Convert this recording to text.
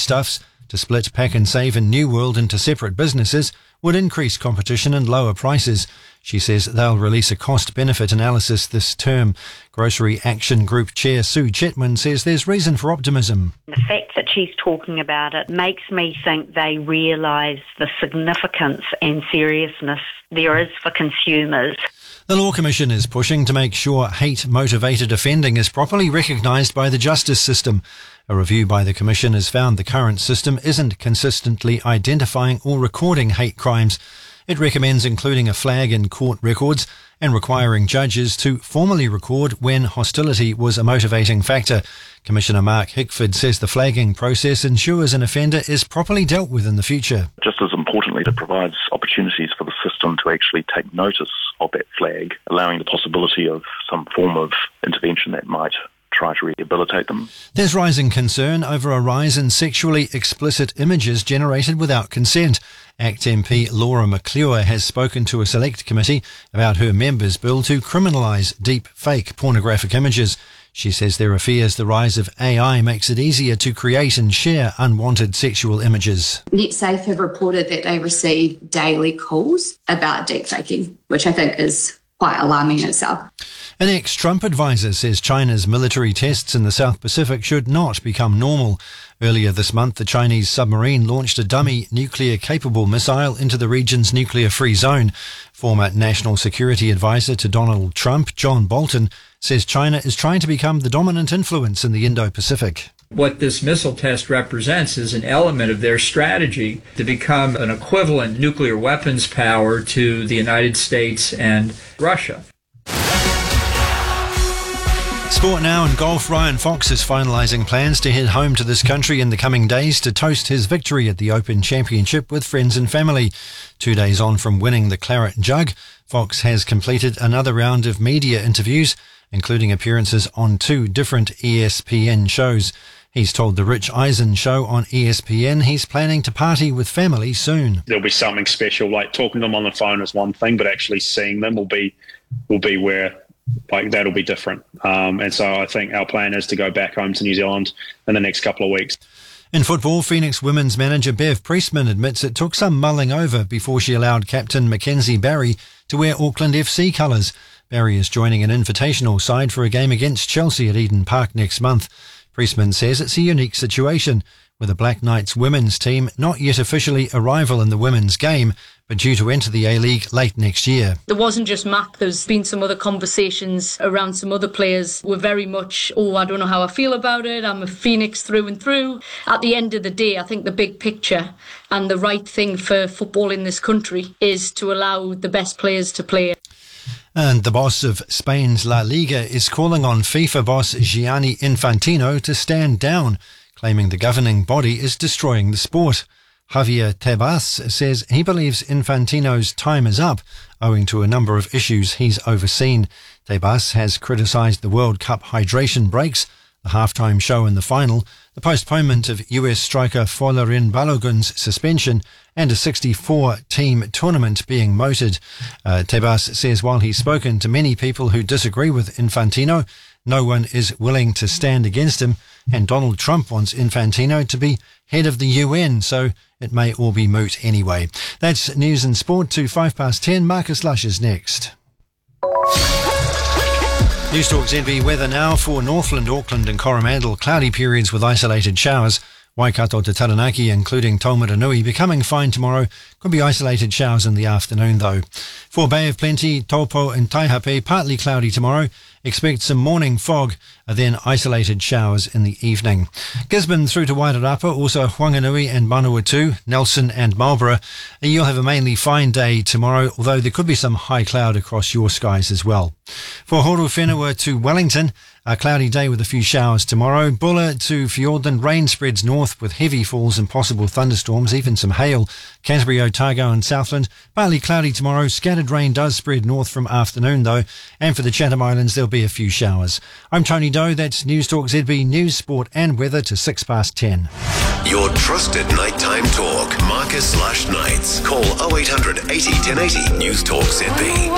Foodstuffs to split Pack and Save and New World into separate businesses would increase competition and lower prices. She says they'll release a cost-benefit analysis this term. Grocery Action Group Chair Sue Chetman says there's reason for optimism. The fact that she's talking about it makes me think they realise the significance and seriousness there is for consumers. The Law Commission is pushing to make sure hate-motivated offending is properly recognised by the justice system. A review by the Commission has found the current system isn't consistently identifying or recording hate crimes. It recommends including a flag in court records and requiring judges to formally record when hostility was a motivating factor. Commissioner Mark Hickford says the flagging process ensures an offender is properly dealt with in the future. Just as importantly, it provides opportunities for the system to actually take notice of that flag, allowing the possibility of some form of intervention that might try to rehabilitate them. There's rising concern over a rise in sexually explicit images generated without consent. ACT MP Laura McClure has spoken to a select committee about her members' bill to criminalise deep fake pornographic images. She says there are fears the rise of AI makes it easier to create and share unwanted sexual images. NetSafe have reported that they receive daily calls about deepfaking, which I think is quite alarming in itself. An ex-Trump advisor says China's military tests in the South Pacific should not become normal. Earlier this month, the Chinese submarine launched a dummy nuclear-capable missile into the region's nuclear-free zone. Former National Security Advisor to Donald Trump, John Bolton, says China is trying to become the dominant influence in the Indo-Pacific. What this missile test represents is an element of their strategy to become an equivalent nuclear weapons power to the United States and Russia. Sport now and golf. Ryan Fox is finalising plans to head home to this country in the coming days to toast his victory at the Open Championship with friends and family. 2 days on from winning the Claret Jug, Fox has completed another round of media interviews, including appearances on 2 different ESPN shows. He's told the Rich Eisen show on ESPN he's planning to party with family soon. There'll be something special, like talking to them on the phone is one thing, but actually seeing them will be where, like, that'll be different. And so I think our plan is to go back home to New Zealand in the next couple of weeks. In football, Phoenix women's manager Bev Priestman admits it took some mulling over before she allowed captain Mackenzie Barry to wear Auckland FC colours. Barry is joining an invitational side for a game against Chelsea at Eden Park next month. Priestman says it's a unique situation, with the Black Knights women's team not yet officially a rival in the women's game, but due to enter the A-League late next year. There wasn't just Mac, there's been some other conversations around some other players. We're very much, I don't know how I feel about it, I'm a Phoenix through and through. At the end of the day, I think the big picture and the right thing for football in this country is to allow the best players to play. And the boss of Spain's La Liga is calling on FIFA boss Gianni Infantino to stand down, claiming the governing body is destroying the sport. Javier Tebas says he believes Infantino's time is up, owing to a number of issues he's overseen. Tebas has criticised the World Cup hydration breaks, the halftime show in the final, the postponement of US striker Folarin Balogun's suspension, and a 64-team tournament being mooted. Tebas says while he's spoken to many people who disagree with Infantino, no one is willing to stand against him, and Donald Trump wants Infantino to be head of the UN, so it may all be moot anyway. That's news and sport to 10:05. Marcus Lush is next. Newstalk ZB weather now for Northland, Auckland and Coromandel. Cloudy periods with isolated showers. Waikato to Taranaki, including Taumaranui, becoming fine tomorrow. Could be isolated showers in the afternoon, though. For Bay of Plenty, Taupo and Taihape, partly cloudy tomorrow. Expect some morning fog, then isolated showers in the evening. Gisborne through to Wairarapa, also Whanganui and Manawatu, Nelson and Marlborough. You'll have a mainly fine day tomorrow, although there could be some high cloud across your skies as well. For Horowhenua to Wellington, a cloudy day with a few showers tomorrow. Bulla to Fiordland, rain spreads north with heavy falls and possible thunderstorms, even some hail. Canterbury, Otago and Southland, partly cloudy tomorrow. Scattered rain does spread north from afternoon though. And for the Chatham Islands, there'll be a few showers. I'm Tony Doe. That's Newstalk ZB News, Sport and Weather to 10:06. Your trusted nighttime talk. Marcus Lush Nights. Call 0800 80 1080 Newstalk ZB.